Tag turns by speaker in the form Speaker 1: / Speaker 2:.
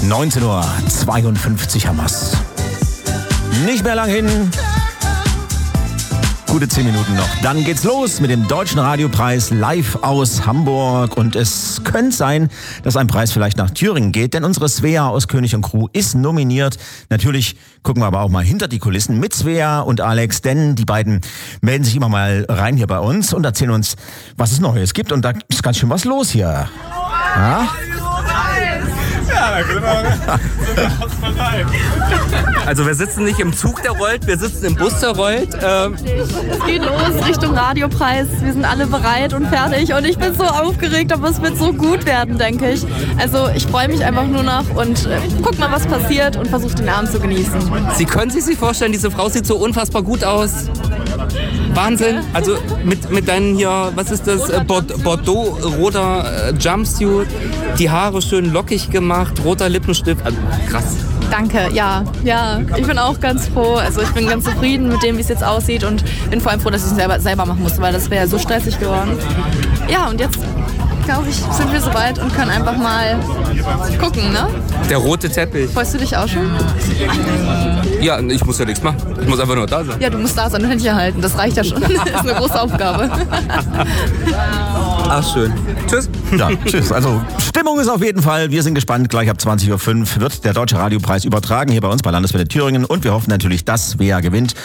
Speaker 1: 19:52 Uhr haben wir's. Nicht mehr lang hin. Gute 10 Minuten noch. Dann geht's los mit dem Deutschen Radiopreis live aus Hamburg. Und es könnte sein, dass ein Preis vielleicht nach Thüringen geht, denn unsere Svea aus König und Crew ist nominiert. Natürlich gucken wir aber auch mal hinter die Kulissen mit Svea und Alex, denn die beiden melden sich immer mal rein hier bei uns und erzählen uns, was es Neues gibt. Und da ist ganz schön was los hier. Ja?
Speaker 2: Ja, da können wir rein.
Speaker 3: Also wir sitzen nicht im Zug, der rollt, wir sitzen im Bus, der rollt.
Speaker 4: Es geht los Richtung Radiopreis. Wir sind alle bereit und fertig und ich bin so aufgeregt, aber es wird so gut werden, denke ich. Also ich freue mich einfach nur noch und guck mal, was passiert und versuche den Abend zu genießen.
Speaker 3: Sie können sich vorstellen, diese Frau sieht so unfassbar gut aus. Wahnsinn. Also mit deinen hier, was ist das, Bordeaux-roter Jumpsuit, die Haare schön lockig gemacht, roter Lippenstift, also krass.
Speaker 4: Danke, ja. Ich bin auch ganz froh. Also ich bin ganz zufrieden mit dem, wie es jetzt aussieht und bin vor allem froh, dass ich es selber machen musste, weil das wäre so stressig geworden. Ja, und jetzt, glaube ich, sind wir soweit und können einfach mal gucken, ne?
Speaker 3: Der rote Teppich.
Speaker 4: Freust du dich auch schon?
Speaker 3: Ja, ich muss ja nichts machen. Ich muss einfach nur da sein.
Speaker 4: Ja, du musst da sein und Händchen halten. Das reicht ja schon. Das ist eine große Aufgabe.
Speaker 3: Ach, schön. Tschüss.
Speaker 1: Ja, tschüss. Also Stimmung ist auf jeden Fall. Wir sind gespannt. Gleich ab 20:05 Uhr wird der Deutsche Radiopreis übertragen hier bei uns bei Landeswelle Thüringen. Und wir hoffen natürlich, dass Svea gewinnt.